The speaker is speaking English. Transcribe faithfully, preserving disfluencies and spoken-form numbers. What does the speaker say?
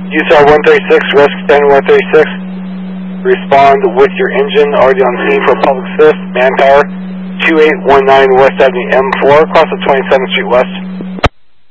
Utah one thirty-six, rescue standard one thirty-six. Respond with your engine already on scene for public assist. Manpower two eight one nine West Avenue M four, across the twenty-seventh Street West.